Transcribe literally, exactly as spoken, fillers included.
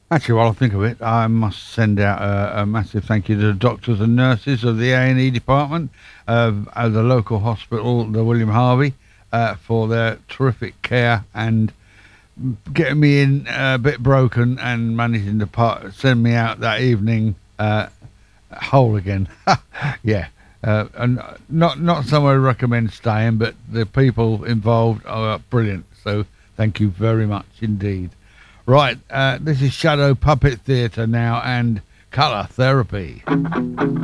Actually, while I think of it, I must send out a, a massive thank you to the doctors and nurses of the A and E department of, of the local hospital, the William Harvey, uh, for their terrific care and getting me in uh, a bit broken and managing to part, send me out that evening uh, whole again. Yeah. Uh, and not not somewhere I recommend staying, but the people involved are brilliant. So thank you very much indeed. Right, uh, this is Shadow Puppet Theatre now and Colour Therapy.